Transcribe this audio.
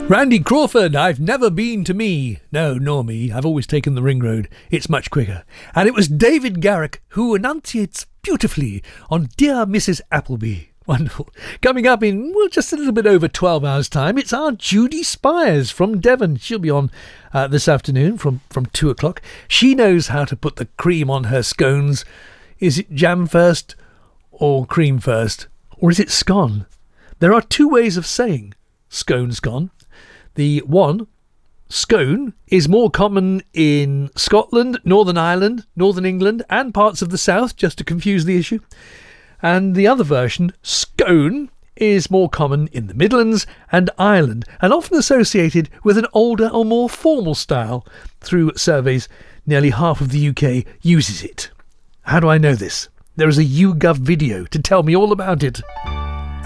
Randy Crawford, I've never been to me. No, nor me. I've always taken the ring road. It's much quicker. And it was David Garrick who enunciates beautifully on Dear Mrs. Appleby. Wonderful. Coming up in, well, just a little bit over 12 hours' time, it's our Judy Spires from Devon. She'll be on this afternoon from 2 o'clock. She knows how to put the cream on her scones. Is it jam first or cream first? Or is it scone? There are two ways of saying scone. The one, scone, is more common in Scotland, Northern Ireland, Northern England, and parts of the south, just to confuse the issue. And the other version, scone, is more common in the Midlands and Ireland, and often associated with an older or more formal style. Through surveys, nearly half of the UK uses it. How do I know this? There is a YouGov video to tell me all about it.